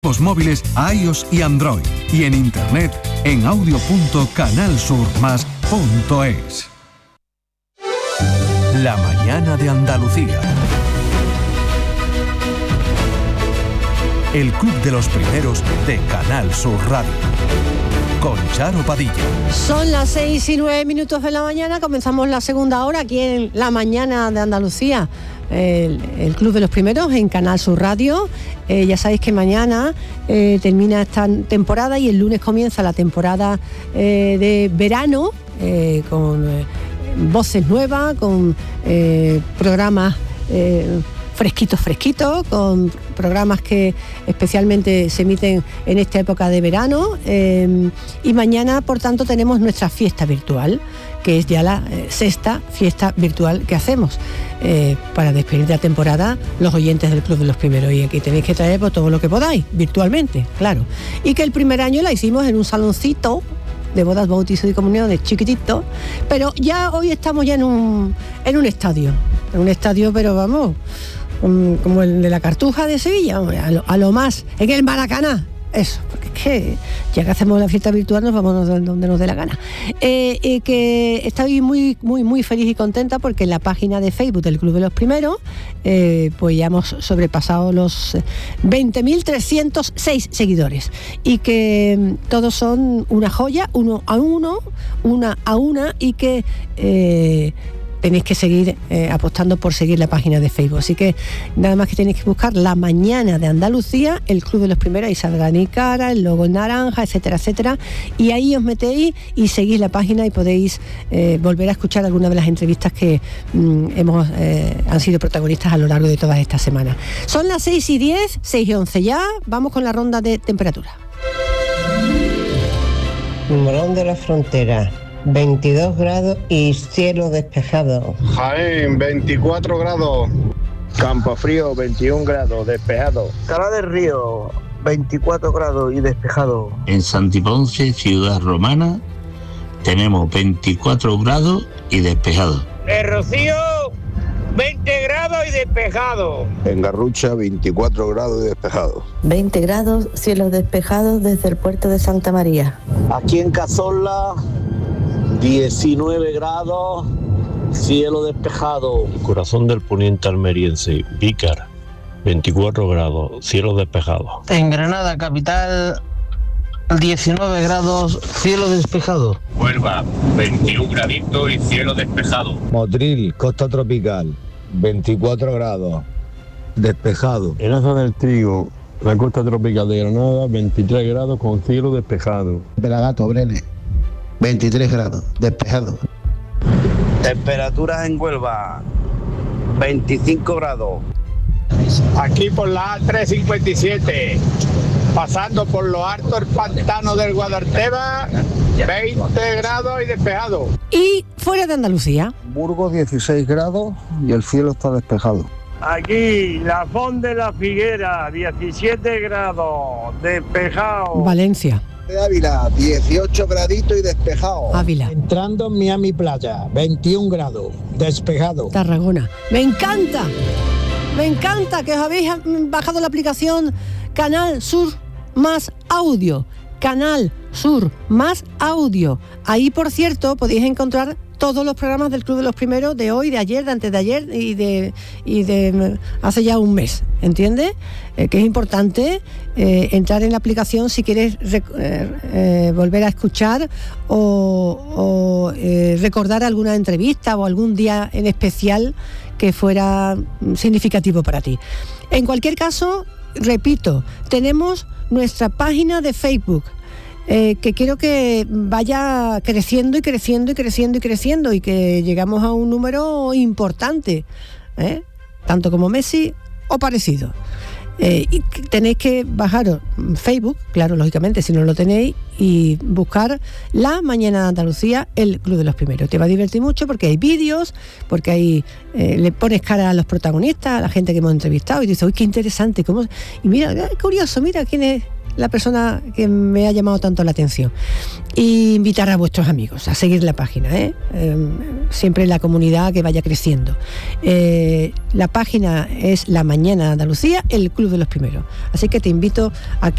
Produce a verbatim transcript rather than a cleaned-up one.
móviles iOS y Android y en internet en audio punto canal sur más punto es. La mañana de Andalucía. El club de los primeros de Canal Sur Radio. Con Charo Padilla. Son las seis y nueve minutos de la mañana, comenzamos la segunda hora aquí en La Mañana de Andalucía, el, el Club de los Primeros en Canal Sur Radio. Eh, ya sabéis que mañana eh, termina esta temporada y el lunes comienza la temporada eh, de verano eh, con eh, voces nuevas, con eh, programas eh, fresquitos, fresquitos, con programas que especialmente se emiten en esta época de verano. Eh, y mañana, por tanto, tenemos nuestra fiesta virtual, que es ya la eh, sexta fiesta virtual que hacemos eh, para despedir la temporada los oyentes del Club de los Primeros. Y aquí tenéis que traer pues, todo lo que podáis, virtualmente, claro. Y que el primer año la hicimos en un saloncito de bodas, bautizos y comuniones chiquitito, pero ya hoy estamos ya en un, en un estadio, en un estadio, pero vamos, um, como el de la Cartuja de Sevilla, a lo, a lo más, en el Maracaná. Eso, porque es que ya que hacemos la fiesta virtual nos vamos donde nos dé la gana. Eh, eh, que estoy muy, muy, muy feliz y contenta porque en la página de Facebook del Club de los Primeros eh, pues ya hemos sobrepasado los veinte mil trescientos seis seguidores y que eh, todos son una joya, uno a uno, una a una y que... Eh, tenéis que seguir eh, apostando por seguir la página de Facebook. Así que nada más que tenéis que buscar La Mañana de Andalucía, el Club de los Primeros, ahí saldrá mi cara, el logo en naranja, etcétera, etcétera. Y ahí os metéis y seguís la página y podéis eh, volver a escuchar algunas de las entrevistas que mm, hemos eh, han sido protagonistas a lo largo de todas estas semanas. Son las seis y diez, seis y once ya. Vamos con la ronda de temperatura. Morón de la Frontera. veintidós grados y cielo despejado. Jaén, veinticuatro grados. Campofrío, veintiún grados, despejado. Cala del Río, veinticuatro grados y despejado. En Santiponce, ciudad romana, tenemos veinticuatro grados y despejado. En Rocío, veinte grados y despejado. En Garrucha, veinticuatro grados y despejado. veinte grados, cielos despejados desde el puerto de Santa María. Aquí en Cazorla, diecinueve grados, cielo despejado. Corazón del poniente almeriense, Vícar, veinticuatro grados, cielo despejado. En Granada, capital, diecinueve grados, cielo despejado. Huelva, veintiún graditos y cielo despejado. Motril, costa tropical, veinticuatro grados, despejado. En Aza del Trigo, la costa tropical de Granada, veintitrés grados con cielo despejado. Pelagato, Brene, veintitrés grados, despejado. Temperaturas en Huelva, veinticinco grados. Aquí por la A trescientos cincuenta y siete, pasando por lo alto el pantano del Guadalteba, veinte grados y despejado. Y fuera de Andalucía. Burgos, dieciséis grados y el cielo está despejado. Aquí, la Font de la Figuera, diecisiete grados, despejado. Valencia. De Ávila, dieciocho graditos y despejado. Ávila. Entrando en Miami Playa, veintiún grados, despejado. Tarragona. Me encanta, me encanta que os habéis bajado la aplicación Canal Sur Más Audio. Canal Sur Más Audio. Ahí, por cierto, podéis encontrar todos los programas del Club de los Primeros de hoy, de ayer, de antes de ayer y de, y de hace ya un mes, ¿entiendes? Eh, que es importante eh, entrar en la aplicación si quieres rec- eh, eh, volver a escuchar o, o eh, recordar alguna entrevista o algún día en especial que fuera significativo para ti. En cualquier caso, repito, tenemos nuestra página de Facebook, Eh, que quiero que vaya creciendo y creciendo y creciendo y creciendo y que llegamos a un número importante, ¿eh? Tanto como Messi o parecido. Eh, y tenéis que bajaros Facebook, claro, lógicamente, si no lo tenéis, y buscar La Mañana de Andalucía, el Club de los Primeros. Te va a divertir mucho porque hay vídeos, porque hay eh, le pones cara a los protagonistas, a la gente que hemos entrevistado y dices, uy, qué interesante, cómo... y mira, qué curioso, mira quién es la persona que me ha llamado tanto la atención. Y invitar a vuestros amigos a seguir la página, ¿eh? Eh, siempre la comunidad que vaya creciendo. Eh, la página es La Mañana de Andalucía, el Club de los Primeros. Así que te invito a que